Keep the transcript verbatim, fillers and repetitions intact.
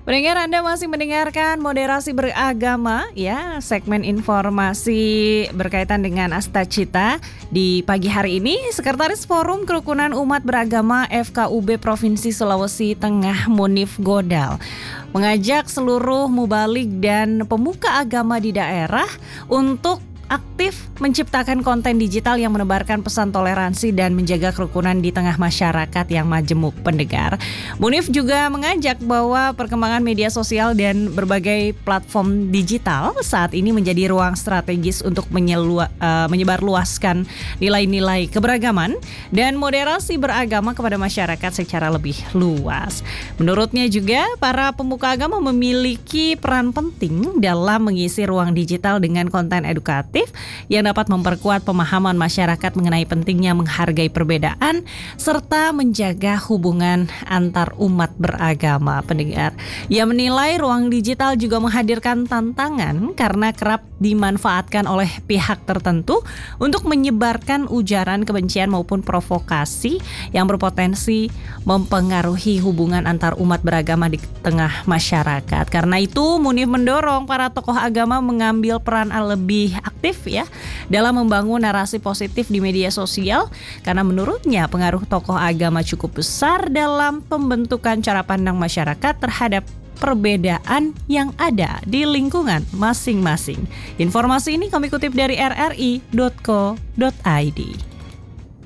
Pendengar, Anda masih mendengarkan Moderasi Beragama, ya, segmen informasi berkaitan dengan Astacita. Di pagi hari ini, Sekretaris Forum Kerukunan Umat Beragama F K U B Provinsi Sulawesi Tengah Munif Godal mengajak seluruh mubalik dan pemuka agama di daerah untuk aktif menciptakan konten digital yang menebarkan pesan toleransi dan menjaga kerukunan di tengah masyarakat yang majemuk. Pendengar, Munif juga mengajak bahwa perkembangan media sosial dan berbagai platform digital saat ini menjadi ruang strategis untuk menyelu- uh, menyebarluaskan nilai-nilai keberagaman dan moderasi beragama kepada masyarakat secara lebih luas. Menurutnya juga, para pemuka agama memiliki peran penting dalam mengisi ruang digital dengan konten edukatif yang dapat memperkuat pemahaman masyarakat mengenai pentingnya menghargai perbedaan serta menjaga hubungan antar umat beragama. Pendengar, ia menilai ruang digital juga menghadirkan tantangan karena kerap dimanfaatkan oleh pihak tertentu untuk menyebarkan ujaran kebencian maupun provokasi yang berpotensi mempengaruhi hubungan antar umat beragama di tengah masyarakat. Karena itu, Munif mendorong para tokoh agama mengambil peran lebih aktif ya dalam membangun narasi positif di media sosial, karena menurutnya pengaruh tokoh agama cukup besar dalam pembentukan cara pandang masyarakat terhadap perbedaan yang ada di lingkungan masing-masing. Informasi ini kami kutip dari r r i dot co dot i d.